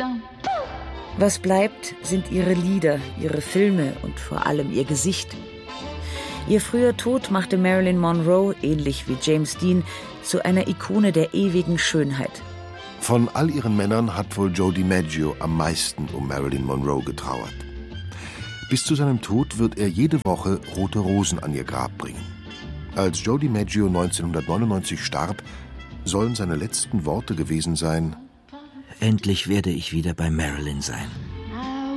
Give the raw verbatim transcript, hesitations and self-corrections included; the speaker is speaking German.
Was bleibt, sind ihre Lieder, ihre Filme und vor allem ihr Gesicht. Ihr früher Tod machte Marilyn Monroe, ähnlich wie James Dean, zu einer Ikone der ewigen Schönheit. Von all ihren Männern hat wohl Joe DiMaggio am meisten um Marilyn Monroe getrauert. Bis zu seinem Tod wird er jede Woche rote Rosen an ihr Grab bringen. Als Joe DiMaggio neunzehnhundertneunundneunzig starb, sollen seine letzten Worte gewesen sein: Endlich werde ich wieder bei Marilyn sein.